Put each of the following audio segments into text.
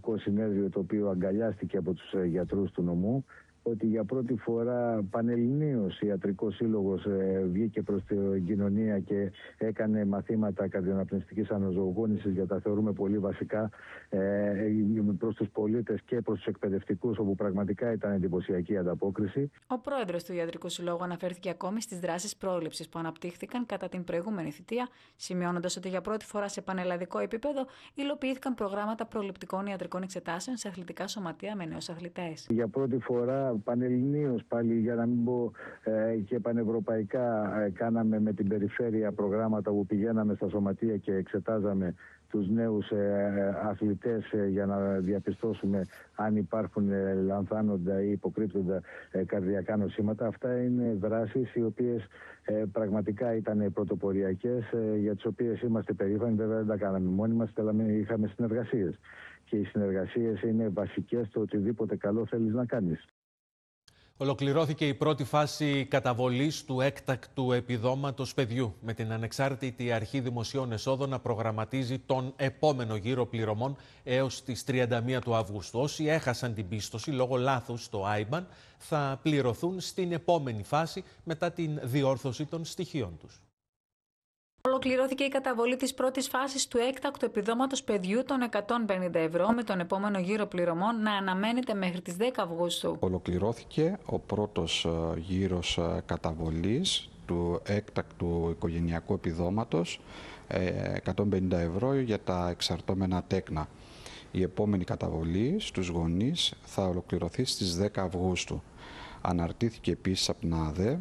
Ιατρικό Συνέδριο, το οποίο αγκαλιάστηκε από τους γιατρούς του νομού, ότι για πρώτη φορά πανελληνίως ο Ιατρικός Σύλλογος βγήκε προς την κοινωνία και έκανε μαθήματα καρδιοαναπνευστικής αναζωογόνησης, για τα θεωρούμε πολύ βασικά, προς τους πολίτες και προς τους εκπαιδευτικούς, όπου πραγματικά ήταν εντυπωσιακή ανταπόκριση. Ο πρόεδρος του Ιατρικού Συλλόγου αναφέρθηκε ακόμη στις δράσεις πρόληψης που αναπτύχθηκαν κατά την προηγούμενη θητεία, σημειώνοντας ότι για πρώτη φορά σε πανελλαδικό επίπεδο υλοποιήθηκαν προγράμματα προληπτικών ιατρικών εξετάσεων σε αθλητικά σωματεία με νέους αθλητές. Για πρώτη φορά πανελληνίως πάλι, για να μην πω και πανευρωπαϊκά, κάναμε με την περιφέρεια προγράμματα που πηγαίναμε στα σωματεία και εξετάζαμε τους νέους αθλητές για να διαπιστώσουμε αν υπάρχουν λανθάνοντα ή υποκρύπτοντα καρδιακά νοσήματα. Αυτά είναι δράσεις οι οποίες πραγματικά ήταν πρωτοποριακές, για τις οποίες είμαστε περήφανοι. Βέβαια δεν τα κάναμε μόνοι μας, είχαμε συνεργασίες. Και οι συνεργασίες είναι βασικές στο οτιδήποτε καλό θέλεις να κάνεις. Ολοκληρώθηκε η πρώτη φάση καταβολής του έκτακτου επιδόματος παιδιού, με την Ανεξάρτητη Αρχή Δημοσίων Εσόδων να προγραμματίζει τον επόμενο γύρο πληρωμών έως τις 31 του Αυγούστου. Όσοι έχασαν την πίστοση λόγω λάθους στο IBAN θα πληρωθούν στην επόμενη φάση μετά την διόρθωση των στοιχείων τους. Ολοκληρώθηκε η καταβολή της πρώτης φάσης του έκτακτου επιδόματος παιδιού των 150 ευρώ, με τον επόμενο γύρο πληρωμών να αναμένεται μέχρι τις 10 Αυγούστου. Ολοκληρώθηκε ο πρώτος γύρος καταβολής του έκτακτου οικογενειακού επιδόματος 150 ευρώ για τα εξαρτώμενα τέκνα. Η επόμενη καταβολή στους γονείς θα ολοκληρωθεί στις 10 Αυγούστου. Αναρτήθηκε επίσης από την ΑΔΕ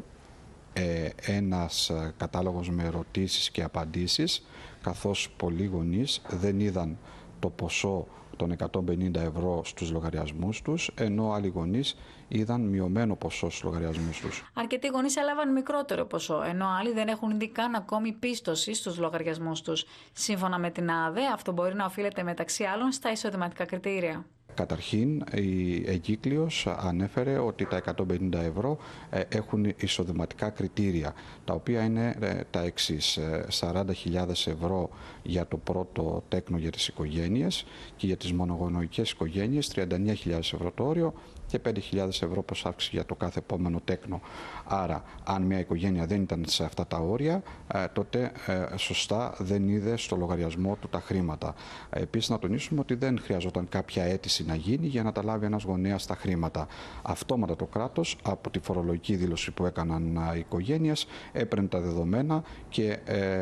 ένας κατάλογος με ερωτήσεις και απαντήσεις, καθώς πολλοί γονείς δεν είδαν το ποσό των 150 ευρώ στους λογαριασμούς τους, ενώ άλλοι γονείς είδαν μειωμένο ποσό στους λογαριασμούς τους. Αρκετοί γονείς έλαβαν μικρότερο ποσό, ενώ άλλοι δεν έχουν δει καν ακόμη πίστοση στους λογαριασμούς τους. Σύμφωνα με την ΑΔΕ, αυτό μπορεί να οφείλεται μεταξύ άλλων στα εισοδηματικά κριτήρια. Καταρχήν, η εγκύκλειος ανέφερε ότι τα 150 ευρώ έχουν εισοδηματικά κριτήρια, τα οποία είναι τα εξής: 40.000 ευρώ για το πρώτο τέκνο για τις οικογένειες και για τις μονογονοϊκές οικογένειες 39.000 ευρώ το όριο και 5.000 ευρώ προσάυξη για το κάθε επόμενο τέκνο. Άρα, αν μια οικογένεια δεν ήταν σε αυτά τα όρια, τότε σωστά δεν είδε στο λογαριασμό του τα χρήματα. Επίσης, να τονίσουμε ότι δεν χρειαζόταν κάποια αίτηση να γίνει για να τα λάβει ένας γονέας τα χρήματα. Αυτόματα το κράτος, από τη φορολογική δήλωση που έκαναν οι οικογένειες, έπαιρνε τα δεδομένα και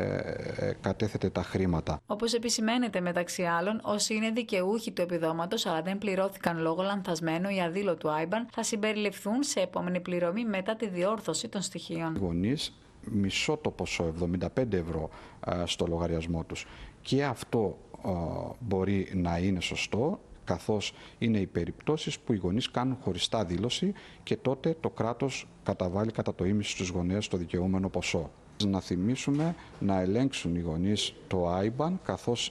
κατέθετε τα χρήματα. Όπως επισημαίνεται μεταξύ άλλων, όσοι είναι δικαιούχοι του επιδόματος αλλά δεν πληρώθηκαν λόγω λανθασμένου ή αδήλωτου του IBAN θα συμπεριληφθούν σε επόμενη πληρωμή μετά τη διόρθωση των στοιχείων. Οι γονείς μισό το ποσό, 75 ευρώ στο λογαριασμό τους. Και αυτό μπορεί να είναι σωστό, καθώς είναι οι περιπτώσεις που οι γονείς κάνουν χωριστά δήλωση και τότε το κράτος καταβάλει κατά το ίμιση στους γονείς το δικαιούμενο ποσό. Να θυμίσουμε να ελέγξουν οι γονείς το IBAN, καθώς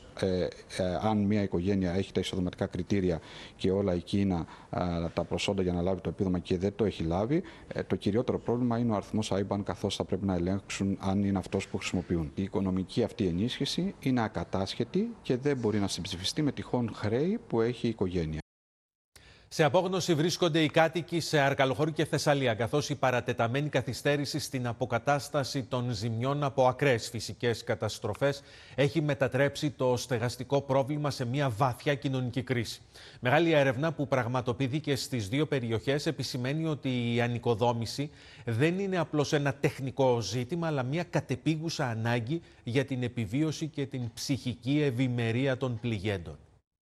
αν μια οικογένεια έχει τα εισοδηματικά κριτήρια και όλα εκείνα τα προσόντα για να λάβει το επίδομα και δεν το έχει λάβει, το κυριότερο πρόβλημα είναι ο αριθμός IBAN, καθώς θα πρέπει να ελέγξουν αν είναι αυτός που χρησιμοποιούν. Η οικονομική αυτή ενίσχυση είναι ακατάσχετη και δεν μπορεί να συμψηφιστεί με τυχόν χρέη που έχει η οικογένεια. Σε απόγνωση βρίσκονται οι κάτοικοι σε Αρκαλοχώρη και Θεσσαλία, καθώς η παρατεταμένη καθυστέρηση στην αποκατάσταση των ζημιών από ακραίες φυσικές καταστροφές έχει μετατρέψει το στεγαστικό πρόβλημα σε μια βαθιά κοινωνική κρίση. Μεγάλη έρευνα που πραγματοποιήθηκε στις δύο περιοχές επισημαίνει ότι η ανοικοδόμηση δεν είναι απλώς ένα τεχνικό ζήτημα, αλλά μια κατεπίγουσα ανάγκη για την επιβίωση και την ψυχική ευημερία των πληγέντων.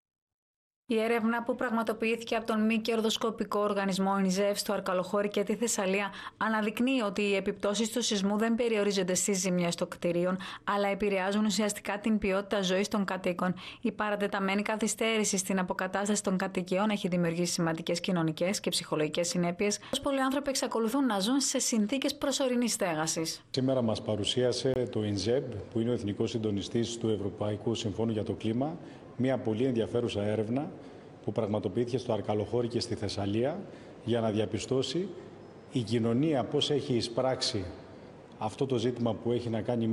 Η έρευνα που πραγματοποιήθηκε από τον μη κερδοσκοπικό οργανισμό ΙΝΖΕΒ στο Αρκαλοχώρη και τη Θεσσαλία αναδεικνύει ότι οι επιπτώσεις του σεισμού δεν περιορίζονται στις ζημιές των κτηρίων, αλλά επηρεάζουν ουσιαστικά την ποιότητα ζωής των κατοίκων. Η παρατεταμένη καθυστέρηση στην αποκατάσταση των κατοικιών έχει δημιουργήσει σημαντικές κοινωνικές και ψυχολογικές συνέπειες, ως πολλοί άνθρωποι εξακολουθούν να ζουν σε συνθήκες προσωρινής στέγασης. Σήμερα μας παρουσίασε το ΙΝΖΕΒ, που είναι ο Εθνικός Συντονιστής του Ευρωπαϊκού Συμφώνου για το Κλίμα, μια πολύ ενδιαφέρουσα έρευνα που πραγματοποιήθηκε στο Αρκαλοχώρη και στη Θεσσαλία για να διαπιστώσει η κοινωνία πώς έχει εισπράξει αυτό το ζήτημα που έχει να κάνει